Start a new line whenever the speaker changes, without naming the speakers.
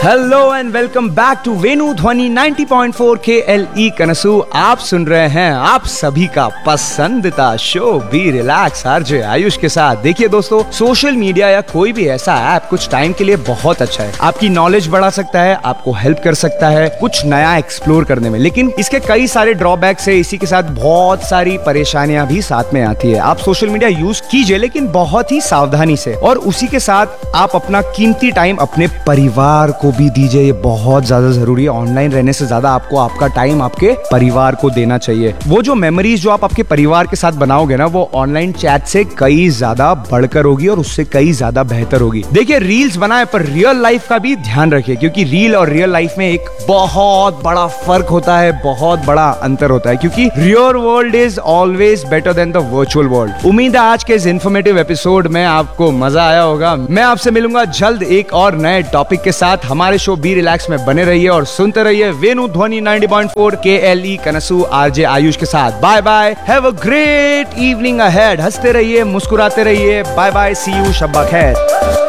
Hello and welcome back to Venu ध्वनि 90.4 KLE कनसू। आप सुन रहे हैं आप सभी का पसंदीदा show be relax RJ Ayush के साथ। देखिए दोस्तों, सोशल मीडिया या कोई भी ऐसा ऐप कुछ टाइम के लिए बहुत अच्छा है। आपकी नॉलेज बढ़ा सकता है, आपको हेल्प कर सकता है कुछ नया एक्सप्लोर करने में, लेकिन इसके कई सारे ड्रॉबैक्स है। इसी के साथ बहुत सारी परेशानियां भी साथ में आती है। आप सोशल मीडिया यूज कीजिए, लेकिन बहुत ही सावधानी से, और उसी के साथ आप अपना कीमती टाइम अपने परिवार को भी दीजिए। ये बहुत ज्यादा जरूरी है। ऑनलाइन रहने से ज्यादा आपको आपका टाइम आपके परिवार को देना चाहिए। वो जो मेमोरीज जो आप आपके परिवार के साथ बनाओगे ना, वो ऑनलाइन चैट से कई ज्यादा बढ़कर होगी और उससे कई ज्यादा बेहतर होगी। देखिए, रील्स बनाए पर रियल लाइफ का भी ध्यान रखिए, क्योंकि रील और रियल लाइफ में एक बहुत बड़ा फर्क होता है, बहुत बड़ा अंतर होता है, क्योंकि real world is always better than the virtual world. उम्मीद है आज के इस इन्फॉर्मेटिव एपिसोड में आपको मजा आया होगा। मैं आपसे मिलूंगा जल्द एक और नए टॉपिक के साथ। हमारे शो बी रिलैक्स में बने रहिए और सुनते रहिए वेनु ध्वनि 90.4 KLE कनसू आरजे आयुष के साथ। Bye bye, have a great evening ahead. हंसते रहिए, मुस्कुराते रहिए। बाय बाय, सी यू, शब्बा खैर।